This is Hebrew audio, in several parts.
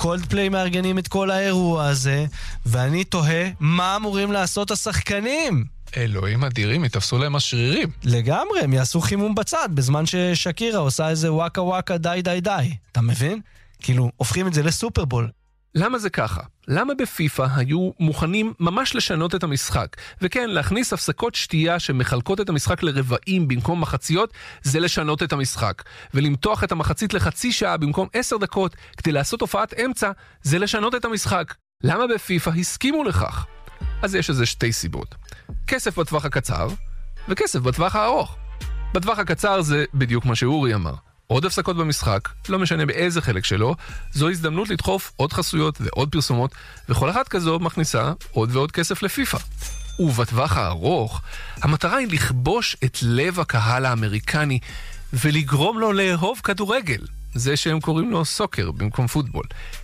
קולדפליי מארגנים את כל האירוע הזה, ואני תוהה מה אמורים לעשות השחקנים. אלוהים אדירים, יתפסו להם השרירים. לגמרי, הם יעשו חימום בצד, בזמן ששקירה עושה איזה וואקה וואקה די די די. אתה מבין? כאילו, הופכים את זה לסופרבול. למה זה ככה? למה בפיפה היו מוכנים ממש לשנות את המשחק? וכן, להכניס הפסקות שתייה שמחלקות את המשחק לרבעים במקום מחציות, זה לשנות את המשחק. ולמתוח את המחצית לחצי שעה במקום 10 דקות כדי לעשות הופעת אמצע, זה לשנות את המשחק. למה בפיפה הסכימו לכך? אז יש איזה שתי סיבות. כסף בטווח הקצר, וכסף בטווח הארוך. בטווח הקצר זה בדיוק מה שאורי אמר. עוד הפסקות במשחק, לא משנה באיזה חלק שלו, זו הזדמנות לדחוף עוד חסויות ועוד פרסומות, וכל אחת כזו מכניסה עוד ועוד כסף לפיפה. ובטווח הארוך, המטרה היא לכבוש את לב הקהל האמריקני, ולגרום לו לאהוב כדורגל. זה שהם קוראים לו סוקר במקום פוטבול.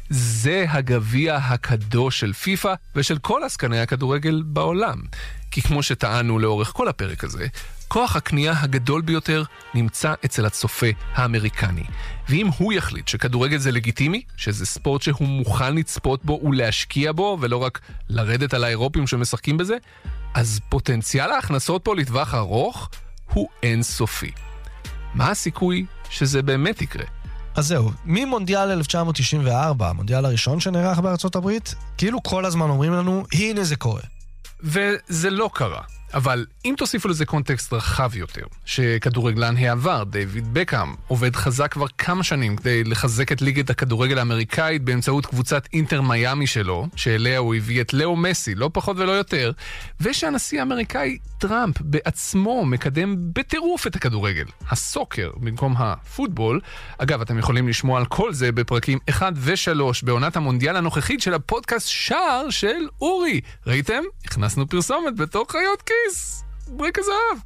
זה הגביע הקדוש של פיפה ושל כל עסקני הכדורגל בעולם. כי כמו שטענו לאורך כל הפרק הזה, כוח הקנייה הגדול ביותר נמצא אצל הצופה האמריקני. ואם הוא יחליט שכדורגל זה לגיטימי, שזה ספורט שהוא מוכן לצפות בו ולהשקיע בו, ולא רק לרדת על האירופים שמשחקים בזה, אז פוטנציאל ההכנסות פה לטווח ארוך הוא אינסופי. מה הסיכוי שזה באמת יקרה? אז זהו, ממונדיאל 1994, המונדיאל הראשון שנערך בארצות הברית, כאילו כל הזמן אומרים לנו, הנה זה קורה. וזה לא קרה. אבל אם תוסיפו לזה קונטקסט רחב יותר, שכדורגלן העבר, דיוויד בקהאם, עובד חזק כבר כמה שנים כדי לחזק את ליגת הכדורגל האמריקאית באמצעות קבוצת אינטר מיאמי שלו, שאליה הוא הביא את לאו מסי, לא פחות ולא יותר, ושהנשיא האמריקאי טראמפ בעצמו מקדם בטירוף את הכדורגל, הסוקר במקום הפוטבול. אגב, אתם יכולים לשמוע על כל זה בפרקים 1 ו-3 בעונת המונדיאל הנוכחית של הפודקאסט שער של אורי. ראיתם? הכנסנו פרסומת בתוך חיות כיס. ברק הזהב.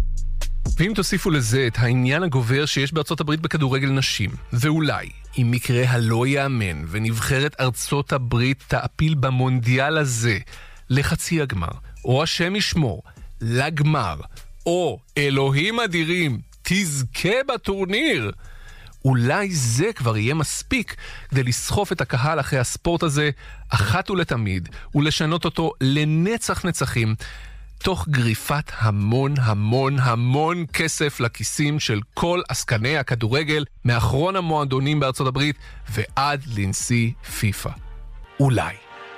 ואם תוסיפו לזה את העניין הגובר שיש בארצות הברית בכדורגל נשים, ואולי, אם מקרה הלא יאמן ונבחרת ארצות הברית תעפיל במונדיאל הזה לחצי הגמר, או השם ישמור, לגמר, או אלוהים אדירים, תזכה בטורניר, אולי זה כבר יהיה מספיק כדי לסחוף את הקהל אחרי הספורט הזה אחת ולתמיד, ולשנות אותו לנצח נצחים, תוך גריפת המון המון המון כסף לכיסים של כל עסקני הכדורגל, מאחרון המועדונים בארצות הברית ועד לנשיא פיפה. אולי.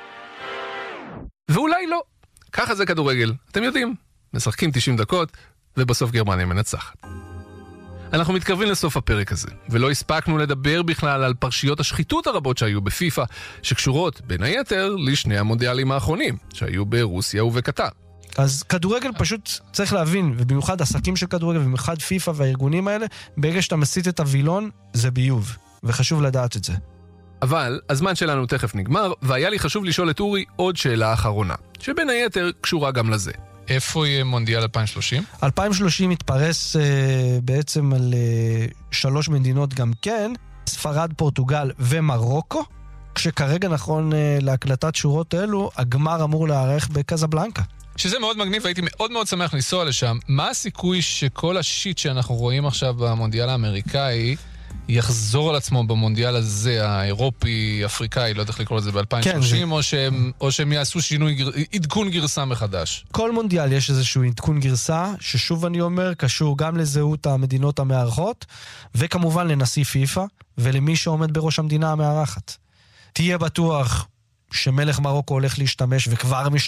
ואולי לא. ככה זה כדורגל. אתם יודעים, משחקים 90 דקות, ובסוף גרמניה מנצחת. אנחנו מתקרבים לסוף הפרק הזה, ולא הספקנו לדבר בכלל על פרשיות השחיתות הרבות שהיו בפיפה, שקשורות בין היתר לשני המונדיאלים האחרונים, שהיו ברוסיה ובקטר. אז כדורגל פשוט צריך להבין, ובמיוחד עסקים של כדורגל, ובמיוחד פיפה והארגונים האלה, ברגע שאתה מסית את הווילון, זה ביוב, וחשוב לדעת את זה. אבל הזמן שלנו תכף נגמר, והיה לי חשוב לשאול את אורי עוד שאלה אחרונה, שבין היתר קשורה גם לזה. איפה יהיה מונדיאל 2030? 2030 מתפרס בעצם על 3 מדינות גם כן, ספרד, פורטוגל ומרוקו, כשכרגע נכון להקלטת שורות אלו, הגמר אמור להיערך בקזבלנקה. שזה מאוד מגניב, והייתי מאוד מאוד שמח לנסוע לשם. מה הסיכוי שכל השיט שאנחנו רואים עכשיו במונדיאל האמריקאי יחזור על עצמו במונדיאל הזה, האירופי, אפריקאי, לא יודע איך לקרוא לזה ב-2030, או שהם יעשו שינוי, עדכון גרסה מחדש? כל מונדיאל יש איזשהו עדכון גרסה, ששוב אני אומר, קשור גם לזהות המדינות המארחות, וכמובן לנשיא פיפה, ולמי שעומד בראש המדינה המארחת. תהיה בטוח שמלך מרוקו הולך להשתמש, וכבר